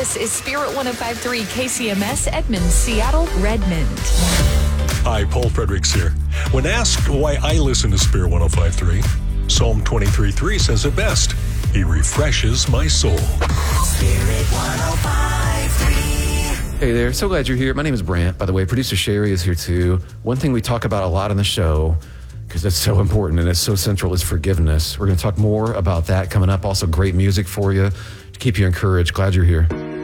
This is Spirit 105.3 KCMS, Edmond, Seattle, Redmond. Hi, Paul Fredericks here. When asked why I listen to Spirit 105.3, Psalm 23:3 says it best. He refreshes my soul. Spirit 105.3. Hey there, so glad you're here. My name is Brant. By the way, producer Sherry is here too. One thing we talk about a lot on the show, because it's so important and it's so central, is forgiveness. We're going to talk more about that coming up. Also, great music for you to keep you encouraged. Glad you're here.